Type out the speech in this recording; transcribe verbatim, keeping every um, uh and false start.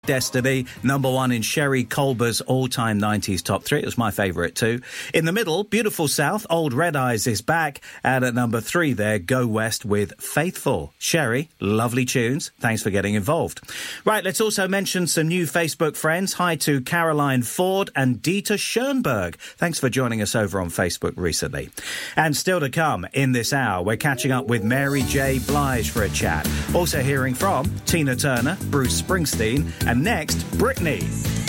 Destiny, number one in Sherry Colber's all-time nineties top three. It was my favourite too. In the middle, Beautiful South, Old Red Eyes is back. And at number three there, Go West with Faithful. Sherry, lovely tunes. Thanks for getting involved. Right, let's also mention some new Facebook friends. Hi to Caroline Ford and Dieter Schoenberg. Thanks for joining us over on Facebook recently. And still to come in this hour, we're catching up with Mary J. Blige for a chat. Also hearing from Tina Turner, Bruce Springsteen, and next, Britney.